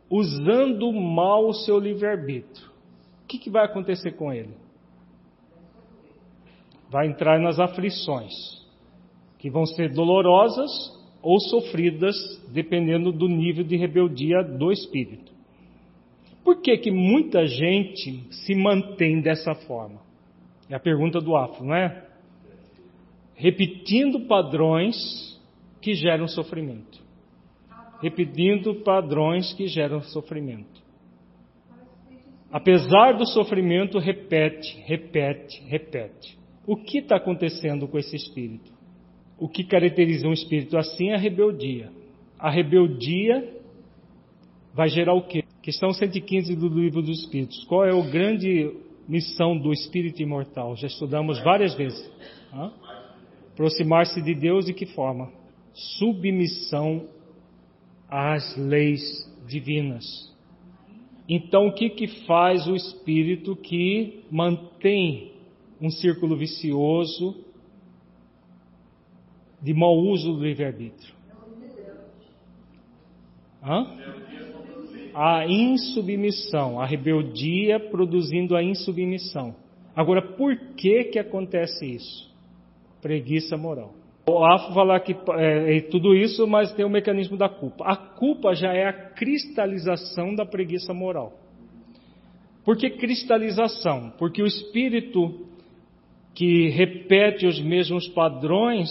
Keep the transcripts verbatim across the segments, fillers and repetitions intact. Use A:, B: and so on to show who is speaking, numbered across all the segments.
A: usando mal o seu livre-arbítrio, o que, que vai acontecer com ele? Vai entrar nas aflições, que vão ser dolorosas ou sofridas, dependendo do nível de rebeldia do espírito. Por que que muita gente se mantém dessa forma? É a pergunta do Afro, não é? Repetindo padrões que geram sofrimento. Repetindo padrões que geram sofrimento. Apesar do sofrimento, repete, repete, repete. O que está acontecendo com esse espírito? O que caracteriza um espírito assim é a rebeldia. A rebeldia vai gerar o quê? Questão cento e quinze do Livro dos Espíritos. Qual é a grande missão do espírito imortal? Já estudamos várias vezes. Hã? Aproximar-se de Deus de que forma? Submissão às leis divinas. Então, o que, que faz o espírito que mantém um círculo vicioso de mau uso do livre-arbítrio? Hã? A insubmissão, a rebeldia produzindo a insubmissão. Agora, por que que acontece isso? Preguiça moral. O Afro falar que é, é tudo isso, mas tem o mecanismo da culpa. A culpa já é a cristalização da preguiça moral. Por que cristalização? Porque o espírito que repete os mesmos padrões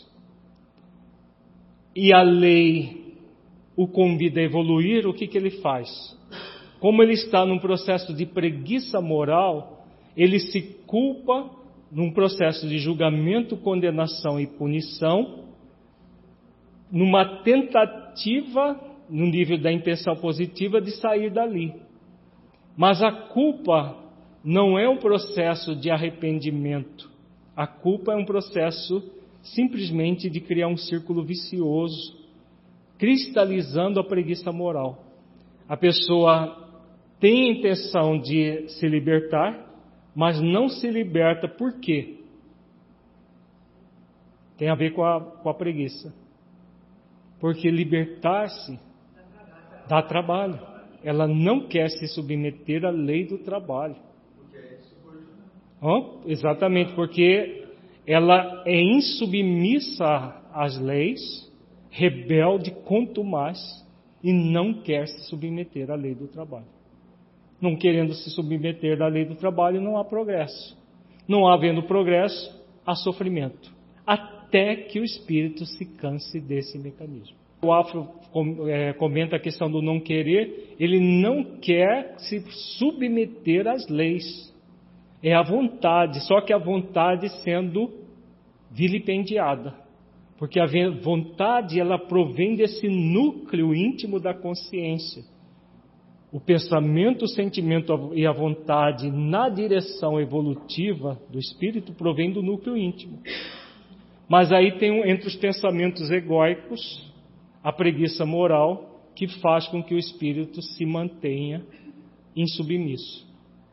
A: e a lei o convida a evoluir, o que, que ele faz? Como ele está num processo de preguiça moral, ele se culpa num processo de julgamento, condenação e punição, numa tentativa, no nível da intenção positiva, de sair dali. Mas a culpa não é um processo de arrependimento. A culpa é um processo simplesmente de criar um círculo vicioso, cristalizando a preguiça moral. A pessoa tem a intenção de se libertar, mas não se liberta. Por quê? Tem a ver com a, com a preguiça. Porque libertar-se dá trabalho. Ela não quer se submeter à lei do trabalho. Oh, exatamente, porque ela é insubmissa às leis, rebelde, contumaz, e não quer se submeter à lei do trabalho. Não querendo se submeter à lei do trabalho, não há progresso. Não havendo progresso, há sofrimento. Até que o espírito se canse desse mecanismo. O Afro comenta a questão do não querer. Ele não quer se submeter às leis. É a vontade, só que a vontade sendo vilipendiada. Porque a vontade, ela provém desse núcleo íntimo da consciência. O pensamento, o sentimento e a vontade na direção evolutiva do espírito provém do núcleo íntimo. Mas aí tem entre os pensamentos egóicos a preguiça moral, que faz com que o espírito se mantenha insubmisso,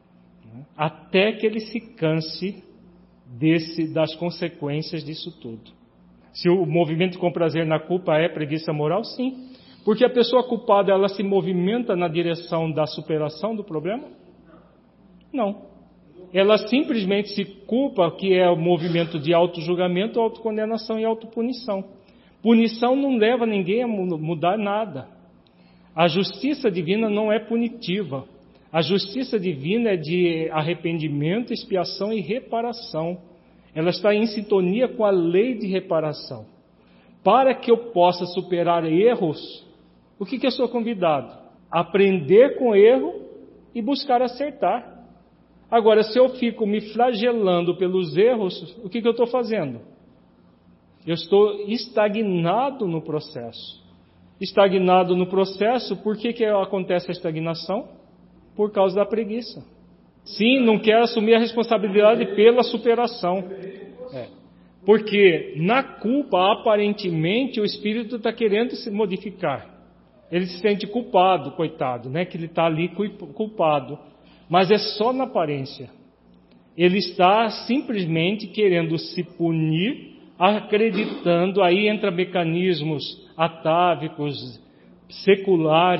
A: até que ele se canse desse, das consequências disso tudo. Se o movimento com prazer na culpa é preguiça moral, sim. Porque a pessoa culpada, ela se movimenta na direção da superação do problema? Não. Ela simplesmente se culpa, que é o movimento de auto-julgamento, autocondenação e autopunição. Punição não leva ninguém a mudar nada. A justiça divina não é punitiva. A justiça divina é de arrependimento, expiação e reparação. Ela está em sintonia com a lei de reparação. Para que eu possa superar erros, o que, que eu sou convidado? Aprender com erro e buscar acertar. Agora, se eu fico me flagelando pelos erros, o que, que eu estou fazendo? Eu estou estagnado no processo. Estagnado no processo, por que, que acontece a estagnação? Por causa da preguiça. Sim, não quer assumir a responsabilidade pela superação. É. Porque na culpa, aparentemente, o espírito está querendo se modificar. Ele se sente culpado, coitado, né? Que ele está ali culpado. Mas é só na aparência. Ele está simplesmente querendo se punir, acreditando, aí entra mecanismos atávicos, seculares,